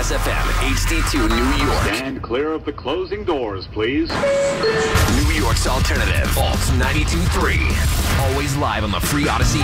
Mass FM, HD2 New York. Stand clear of the closing doors, please. New York's alternative, Alt 92.3. Always live on the free Odyssey